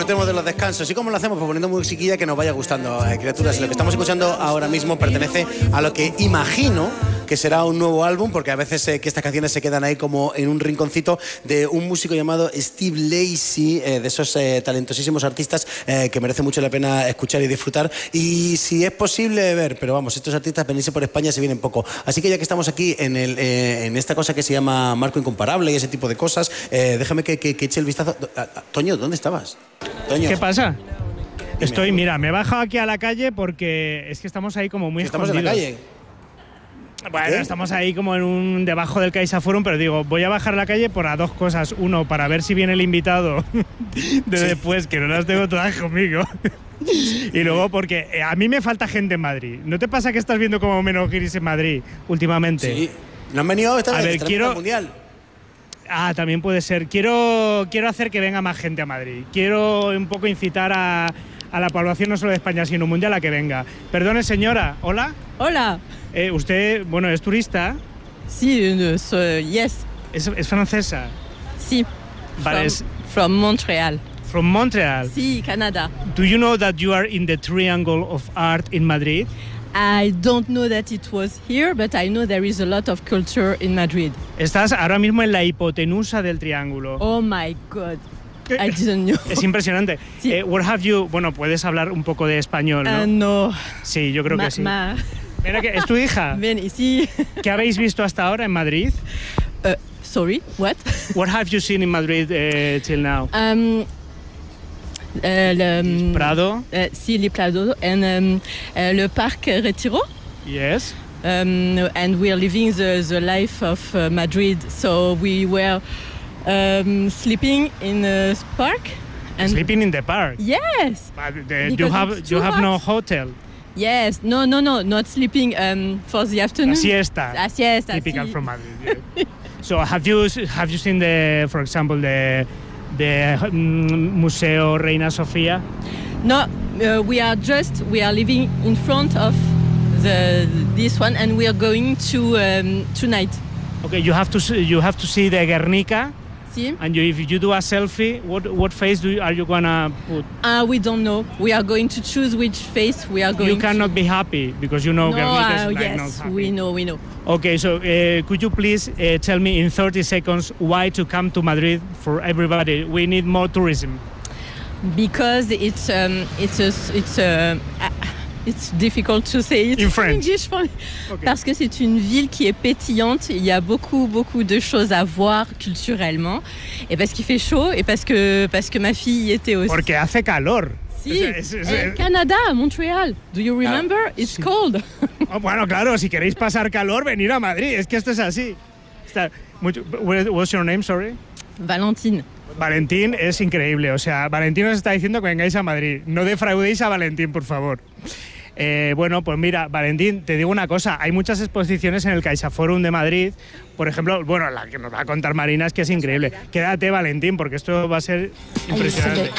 tenemos de los descansos. ¿Y cómo lo hacemos? Pues poniendo musiquilla que nos vaya gustando, criaturas. Y lo que estamos escuchando ahora mismo pertenece a lo que imagino que será un nuevo álbum, porque a veces que estas canciones se quedan ahí como en un rinconcito de un músico llamado Steve Lacy, de esos talentosísimos artistas que merece mucho la pena escuchar y disfrutar. Y si es posible ver, pero vamos, estos artistas venirse por España se vienen poco. Así que ya que estamos aquí en esta cosa que se llama Marco Incomparable y ese tipo de cosas, déjame que eche el vistazo. Toño, ¿dónde estabas? Toño. ¿Qué pasa? Estoy, mira, me he bajado aquí a la calle porque es que estamos ahí como muy escondidos. ¿Estamos en la calle? Bueno, estamos ahí como debajo del CaixaForum, pero digo, voy a bajar la calle por a dos cosas. Uno, para ver si viene el invitado de después, que no las tengo todas conmigo. Y luego porque a mí me falta gente en Madrid. ¿No te pasa que estás viendo como menos guiris en Madrid últimamente? Sí. ¿No han venido esta vez? A ver, quiero... Mundial. También puede ser. Quiero hacer que venga más gente a Madrid. Quiero un poco incitar a la población no solo de España, sino mundial a que venga. Perdone, señora. ¿Hola? Hola. ¿Usted, bueno, es turista? Sí, yes. ¿Es francesa? Sí. Vale, from Montreal. From Montreal? Sí, Canada. Do you know that you are in the Triangle of Art in Madrid? I don't know that it was here, but I know there is a lot of culture in Madrid. Estás ahora mismo en la hipotenusa del triángulo. Oh my God. I didn't know. Es impresionante. Sí. Where have you... Bueno, puedes hablar un poco de español, ¿no? No. Sí, yo creo que sí. Mira, ¿es tu hija? Ven, sí. ¿Qué habéis visto hasta ahora en Madrid? Sorry, what? What have you seen in Madrid till now? Prado? Sí, le Prado. And le Parque Retiro. Yes. And we are living the life of Madrid. So we were sleeping in the park. And sleeping in the park? Yes. But you have no hotel? Yes. No, not sleeping for the afternoon. La siesta. La siesta. Typical from Madrid. Yeah. So have you seen for example, the Museo Reina Sofía? No, we are living in front of this one, and we are going to tonight. Okay, you have to see the Guernica. Sí. And if you do a selfie, what face are you gonna put? We don't know. We are going to choose which face we are going. You cannot be happy because you know Guernica is like yes, not happy. we know. Okay, so could you please tell me in 30 seconds why to come to Madrid for everybody? We need more tourism. Because it's difficult to say it in French. English. Okay. Parce que c'est une ville qui est pétillante. Il y a beaucoup de choses à voir culturellement. Et parce qu'il fait chaud et parce que ma fille y était aussi. Porque hace calor. Sí, Canada, Montreal. Do you remember? It's cold. Oh, bueno, claro, si queréis pasar calor, venir a Madrid. Es que esto es así. What's your name, sorry? Valentín. Valentín es increíble. O sea, Valentín os está diciendo que vengáis a Madrid. No defraudéis a Valentín, por favor. Bueno, pues mira, Valentín, te digo una cosa. Hay muchas exposiciones en el CaixaForum de Madrid. Por ejemplo, bueno, la que nos va a contar Marina es que es increíble. Quédate, Valentín, porque esto va a ser impresionante.